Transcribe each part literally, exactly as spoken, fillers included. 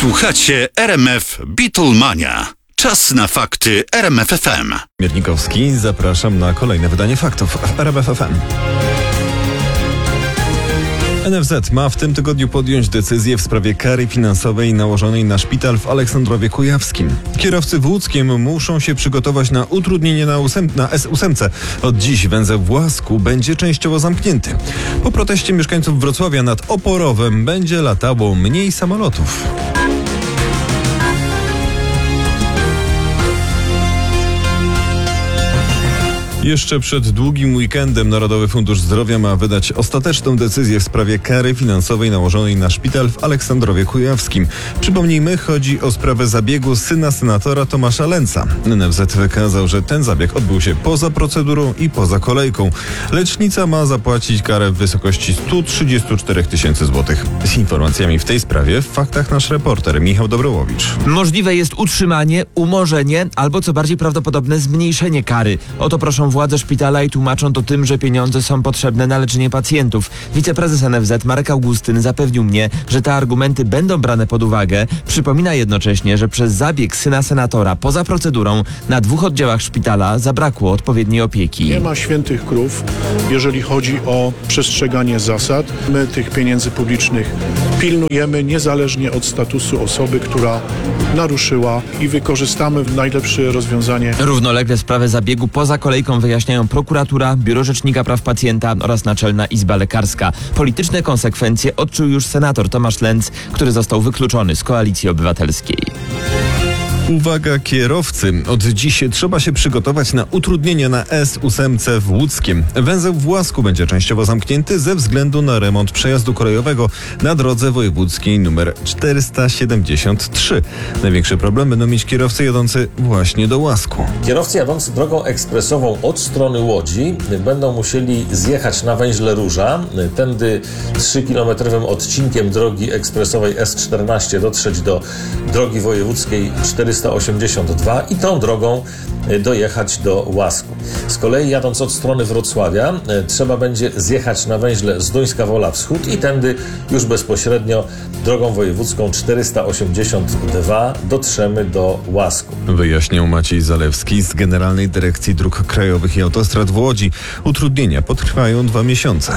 Słuchacie R M F Beatlemania. Czas na fakty R M F F M. Miernikowski, zapraszam na kolejne wydanie faktów w R M F F M. N F Z ma w tym tygodniu podjąć decyzję w sprawie kary finansowej nałożonej na szpital w Aleksandrowie Kujawskim. Kierowcy w Łódzkiem muszą się przygotować na utrudnienie na, ósem, na S osiem. Od dziś węzeł w Łasku będzie częściowo zamknięty. Po proteście mieszkańców Wrocławia nad Oporowem będzie latało mniej samolotów. Jeszcze przed długim weekendem Narodowy Fundusz Zdrowia ma wydać ostateczną decyzję w sprawie kary finansowej nałożonej na szpital w Aleksandrowie Kujawskim. Przypomnijmy, chodzi o sprawę zabiegu syna senatora Tomasza Lęca. N F Z wykazał, że ten zabieg odbył się poza procedurą i poza kolejką. Lecznica ma zapłacić karę w wysokości sto trzydzieści cztery tysiące złotych. Z informacjami w tej sprawie w faktach nasz reporter Michał Dobrołowicz. Możliwe jest utrzymanie, umorzenie albo co bardziej prawdopodobne zmniejszenie kary. O to proszą władze szpitala i tłumaczą to tym, że pieniądze są potrzebne na leczenie pacjentów. Wiceprezes N F Z Marek Augustyn zapewnił mnie, że te argumenty będą brane pod uwagę. Przypomina jednocześnie, że przez zabieg syna senatora poza procedurą na dwóch oddziałach szpitala zabrakło odpowiedniej opieki. Nie ma świętych krów, jeżeli chodzi o przestrzeganie zasad. My tych pieniędzy publicznych pilnujemy niezależnie od statusu osoby, która naruszyła, i wykorzystamy najlepsze rozwiązanie. Równolegle sprawę zabiegu poza kolejką wyjaśniają prokuratura, Biuro Rzecznika Praw Pacjenta oraz Naczelna Izba Lekarska. Polityczne konsekwencje odczuł już senator Tomasz Lęc, który został wykluczony z Koalicji Obywatelskiej. Uwaga kierowcy, od dziś trzeba się przygotować na utrudnienia na S osiem w Łódzkiem. Węzeł w Łasku będzie częściowo zamknięty ze względu na remont przejazdu kolejowego na drodze wojewódzkiej nr czterysta siedemdziesiąt trzy. Największy problem będą mieć kierowcy jadący właśnie do Łasku. Kierowcy jadący drogą ekspresową od strony Łodzi będą musieli zjechać na węźle Róża, tędy trzykilometrowym odcinkiem drogi ekspresowej S czternaście dotrzeć do drogi wojewódzkiej czterysta osiemdziesiąt dwa i tą drogą dojechać do Łasku. Z kolei jadąc od strony Wrocławia trzeba będzie zjechać na węźle Zduńska Wola Wschód i tędy już bezpośrednio drogą wojewódzką czterysta osiemdziesiąt dwa dotrzemy do Łasku. Wyjaśniał Maciej Zalewski z Generalnej Dyrekcji Dróg Krajowych i Autostrad w Łodzi. Utrudnienia potrwają dwa miesiące.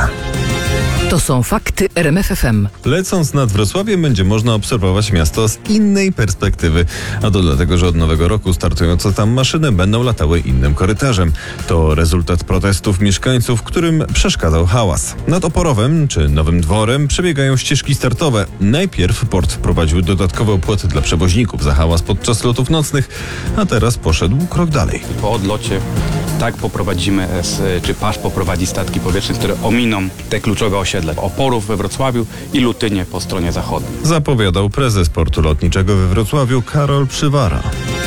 To są fakty R M F F M. Lecąc nad Wrocławiem będzie można obserwować miasto z innej perspektywy. A to dlatego, że od nowego roku startujące tam maszyny będą latały innym korytarzem. To rezultat protestów mieszkańców, którym przeszkadzał hałas. Nad Oporowem czy Nowym Dworem przebiegają ścieżki startowe. Najpierw port wprowadził dodatkowe opłaty dla przewoźników za hałas podczas lotów nocnych, a teraz poszedł krok dalej. Po odlocie tak poprowadzimy, czy P A S Z poprowadzi statki powietrzne, które ominą te kluczowe osiedle Oporów we Wrocławiu i Lutynie po stronie zachodniej. Zapowiadał prezes portu lotniczego we Wrocławiu Karol Przywara.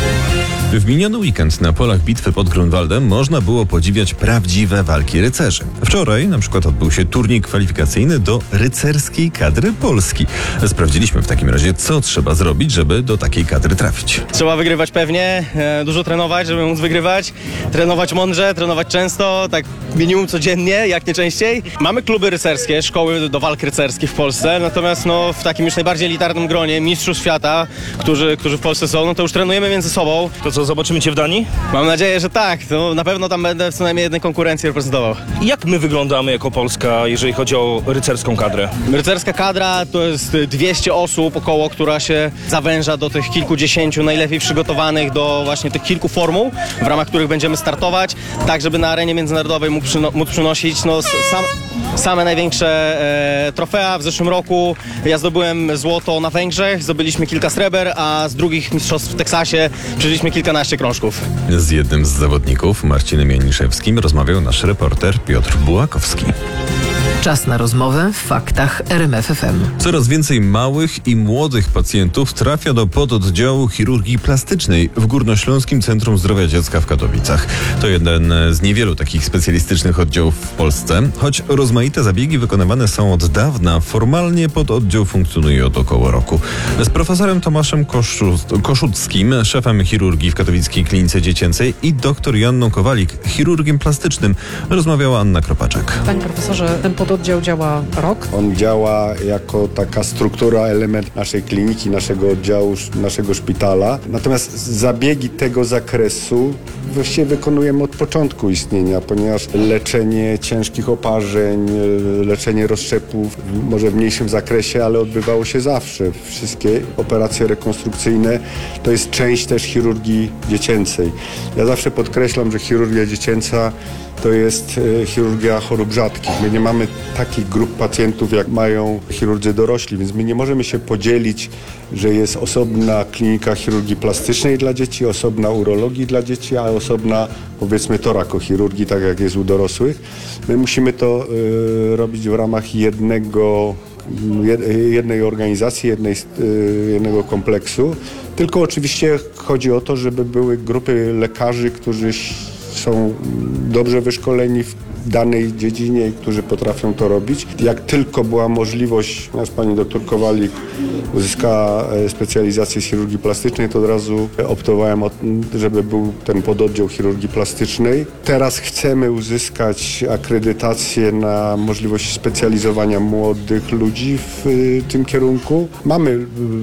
W miniony weekend na polach bitwy pod Grunwaldem można było podziwiać prawdziwe walki rycerzy. Wczoraj na przykład odbył się turniej kwalifikacyjny do rycerskiej kadry Polski. Sprawdziliśmy w takim razie, co trzeba zrobić, żeby do takiej kadry trafić. Trzeba wygrywać pewnie, e, dużo trenować, żeby móc wygrywać. Trenować mądrze, trenować często, tak minimum codziennie, jak nie częściej. Mamy kluby rycerskie, szkoły do walk rycerskich w Polsce, natomiast no, w takim już najbardziej elitarnym gronie mistrzów świata, którzy, którzy w Polsce są, no to już trenujemy między sobą. To co, zobaczymy Cię w Danii? Mam nadzieję, że tak. No, na pewno tam będę w co najmniej jednej konkurencji reprezentował. Jak my wyglądamy jako Polska, jeżeli chodzi o rycerską kadrę? Rycerska kadra to jest dwieście osób około, która się zawęża do tych kilkudziesięciu najlepiej przygotowanych do właśnie tych kilku formuł, w ramach których będziemy startować, tak żeby na arenie międzynarodowej mógł, przyno- mógł przynosić no, sam, same największe e, trofea. W zeszłym roku ja zdobyłem złoto na Węgrzech, zdobyliśmy kilka sreber, a z drugich mistrzostw w Teksasie przeżyliśmy kilkanaście krążków. Z jednym z zawodników, Marcinem Janiszewskim, rozmawiał nasz reporter Piotr Bułakowski. Czas na rozmowę w faktach R M F F M. Coraz więcej małych i młodych pacjentów trafia do pododdziału chirurgii plastycznej w Górnośląskim Centrum Zdrowia Dziecka w Katowicach. To jeden z niewielu takich specjalistycznych oddziałów w Polsce. Choć rozmaite zabiegi wykonywane są od dawna, formalnie pododdział funkcjonuje od około roku. Z profesorem Tomaszem Koszu- Koszuckim, szefem chirurgii w Katowickiej Klinice Dziecięcej, i doktor Joanną Kowalik, chirurgiem plastycznym, rozmawiała Anna Kropaczek. Panie profesorze, ten pododdział pododdział działa rok. On działa jako taka struktura, element naszej kliniki, naszego oddziału, naszego szpitala. Natomiast zabiegi tego zakresu właściwie wykonujemy od początku istnienia, ponieważ leczenie ciężkich oparzeń, leczenie rozszczepów, może w mniejszym zakresie, ale odbywało się zawsze. Wszystkie operacje rekonstrukcyjne to jest część też chirurgii dziecięcej. Ja zawsze podkreślam, że chirurgia dziecięca to jest chirurgia chorób rzadkich. My nie mamy takich grup pacjentów, jak mają chirurdzy dorośli, więc my nie możemy się podzielić, że jest osobna klinika chirurgii plastycznej dla dzieci, osobna urologii dla dzieci, a osobna, powiedzmy, torakochirurgii, tak jak jest u dorosłych. My musimy to y, robić w ramach jednego jednej organizacji, jednej, jednego kompleksu. Tylko oczywiście chodzi o to, żeby były grupy lekarzy, którzy są dobrze wyszkoleni w danej dziedzinie, którzy potrafią to robić. Jak tylko była możliwość, nasz pani doktor Kowalik uzyskała specjalizację z chirurgii plastycznej, to od razu optowałem, żeby był ten pododdział chirurgii plastycznej. Teraz chcemy uzyskać akredytację na możliwość specjalizowania młodych ludzi w tym kierunku. Mamy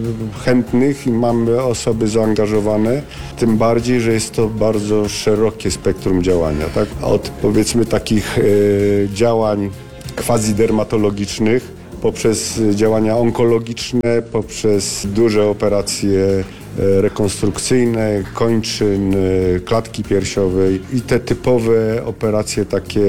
chętnych i mamy osoby zaangażowane, tym bardziej, że jest to bardzo szerokie spektrum działania. Tak? Od, powiedzmy, takich działań quasi-dermatologicznych, poprzez działania onkologiczne, poprzez duże operacje rekonstrukcyjne, kończyn, klatki piersiowej i te typowe operacje takie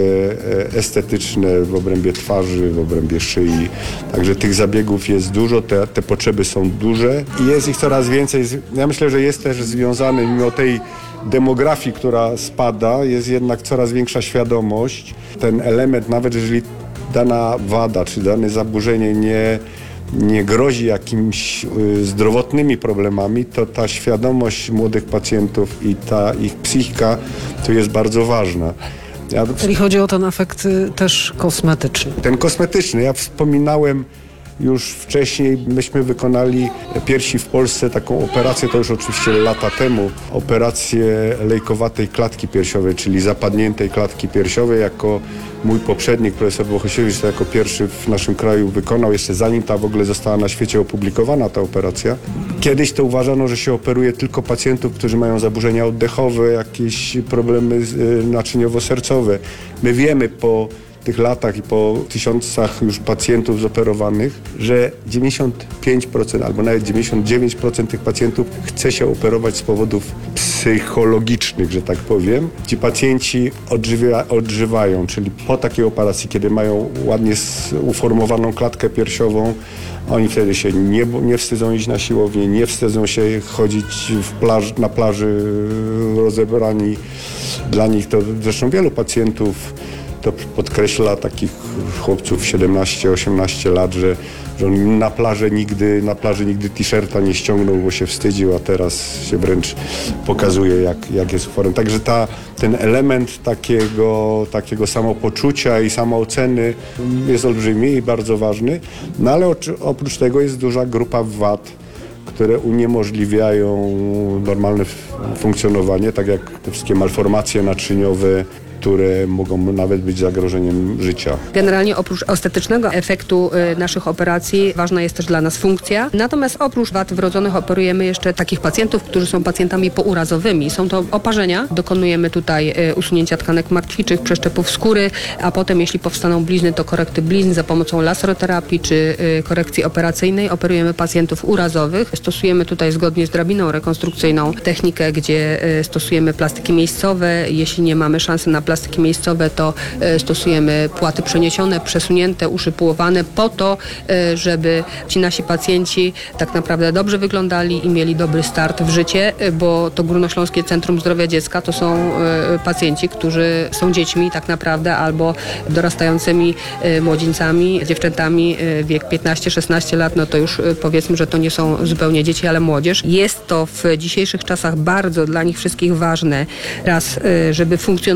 estetyczne w obrębie twarzy, w obrębie szyi. Także tych zabiegów jest dużo, te, te potrzeby są duże i jest ich coraz więcej. Ja myślę, że jest też związany, mimo tej demografii, która spada, jest jednak coraz większa świadomość. Ten element, nawet jeżeli dana wada czy dane zaburzenie nie, nie grozi jakimiś y, zdrowotnymi problemami, to ta świadomość młodych pacjentów i ta ich psychika tu jest bardzo ważna. Ja, Czyli chodzi o ten efekt y, też kosmetyczny. Ten kosmetyczny. Ja wspominałem już wcześniej, myśmy wykonali pierwsi w Polsce taką operację, to już oczywiście lata temu, operację lejkowatej klatki piersiowej, czyli zapadniętej klatki piersiowej. Jako mój poprzednik, profesor Bohusiewicz, to jako pierwszy w naszym kraju wykonał, jeszcze zanim ta w ogóle została na świecie opublikowana, ta operacja. Kiedyś to uważano, że się operuje tylko pacjentów, którzy mają zaburzenia oddechowe, jakieś problemy naczyniowo-sercowe. My wiemy po tych latach i po tysiącach już pacjentów zoperowanych, że dziewięćdziesiąt pięć procent albo nawet dziewięćdziesiąt dziewięć procent tych pacjentów chce się operować z powodów psychologicznych, że tak powiem. Ci pacjenci odżywia, odżywają, czyli po takiej operacji, kiedy mają ładnie uformowaną klatkę piersiową, oni wtedy się nie, nie wstydzą iść na siłownię, nie wstydzą się chodzić w plaż, na plaży rozebrani. Dla nich to zresztą wielu pacjentów to podkreśla, takich chłopców siedemnaście osiemnaście lat, że, że on na plaży nigdy, na plaży nigdy t-shirta nie ściągnął, bo się wstydził, a teraz się wręcz pokazuje, jak, jak jest uformowany. Także ta, ten element takiego, takiego samopoczucia i samooceny jest olbrzymi i bardzo ważny, no ale oprócz tego jest duża grupa wad, które uniemożliwiają normalne funkcjonowanie, tak jak te wszystkie malformacje naczyniowe, które mogą nawet być zagrożeniem życia. Generalnie oprócz estetycznego efektu y, naszych operacji ważna jest też dla nas funkcja. Natomiast oprócz wad wrodzonych operujemy jeszcze takich pacjentów, którzy są pacjentami pourazowymi. Są to oparzenia. Dokonujemy tutaj y, usunięcia tkanek martwiczych, przeszczepów skóry, a potem jeśli powstaną blizny, to korekty blizn za pomocą laseroterapii czy y, korekcji operacyjnej. Operujemy pacjentów urazowych. Stosujemy tutaj zgodnie z drabiną rekonstrukcyjną technikę, gdzie y, stosujemy plastyki miejscowe. Jeśli nie mamy szansy na plastyki miejscowe, to e, stosujemy płaty przeniesione, przesunięte, uszypułowane po to, e, żeby ci nasi pacjenci tak naprawdę dobrze wyglądali i mieli dobry start w życie, e, bo to Górnośląskie Centrum Zdrowia Dziecka to są e, pacjenci, którzy są dziećmi tak naprawdę albo dorastającymi e, młodzieńcami, dziewczętami, e, wiek piętnaście szesnaście lat, no to już e, powiedzmy, że to nie są zupełnie dzieci, ale młodzież. Jest to w dzisiejszych czasach bardzo dla nich wszystkich ważne, raz, e, żeby funkcjonować dobrze,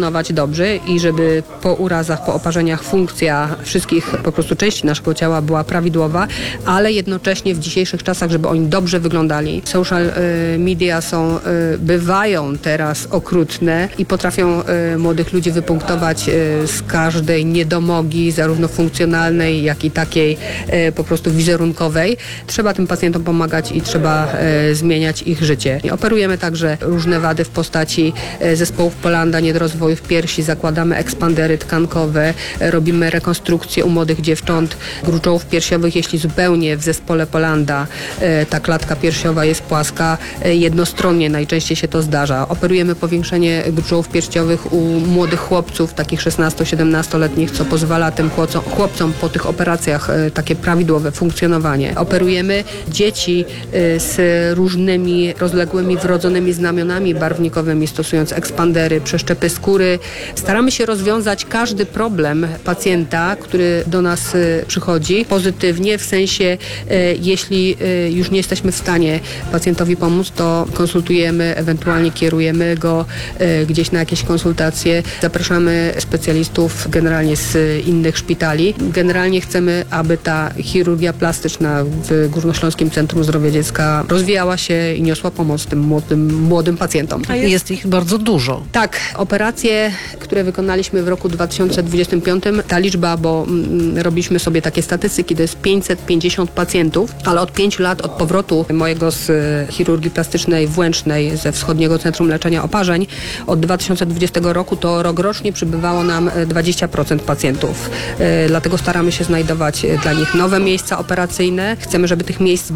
dobrze i żeby po urazach, po oparzeniach funkcja wszystkich po prostu części naszego ciała była prawidłowa, ale jednocześnie w dzisiejszych czasach, żeby oni dobrze wyglądali. Social y, media są, y, bywają teraz okrutne i potrafią y, młodych ludzi wypunktować y, z każdej niedomogi, zarówno funkcjonalnej, jak i takiej y, po prostu wizerunkowej. Trzeba tym pacjentom pomagać i trzeba y, zmieniać ich życie. I operujemy także różne wady w postaci y, zespołów Polanda, niedorozwojów piersi, zakładamy ekspandery tkankowe, y, robimy rekonstrukcję u młodych dziewcząt gruczołów piersiowych, jeśli zupełnie w zespole Polanda y, ta klatka piersiowa jest płaska, y, jednostronnie najczęściej się to zdarza. Operujemy powiększenie gruczołów piersiowych u młodych chłopców, takich szesnasto-siedemnastoletnich, co pozwala tym chłopcom, chłopcom po tych operacjach y, takie prawidłowe funkcjonowanie. Operujemy dzieci y, z różnymi rozległymi wrodzonymi znamionami barwnikowymi, stosując ekspandery, przeszczepy skóry. Staramy się rozwiązać każdy problem pacjenta, który do nas y, przychodzi pozytywnie, w sensie y, jeśli y, już nie jesteśmy w stanie pacjentowi pomóc, to konsultujemy, ewentualnie kierujemy go y, gdzieś na jakieś konsultacje. Zapraszamy specjalistów generalnie z innych szpitali. Generalnie chcemy, aby ta chirurgia plastyczna w Górnośląskim Centrum Zdrowia Dziecka rozwijała się i niosła pomoc tym młodym, młodym pacjentom. A jest, jest ich bardzo dużo. Tak, operacje, które wykonaliśmy w roku dwa tysiące dwudziestym piątym, ta liczba, bo mm, robiliśmy sobie takie statystyki, to jest pięćset pięćdziesiąt pacjentów, ale od pięciu lat od powrotu mojego z y, chirurgii plastycznej Włęcznej ze Wschodniego Centrum Leczenia Oparzeń, od dwa tysiące dwudziestego roku to rokrocznie przybywało nam dwadzieścia procent pacjentów. Y, dlatego staramy się znajdować dla nich nowe miejsca operacyjne. Chcemy, żeby tych miejsc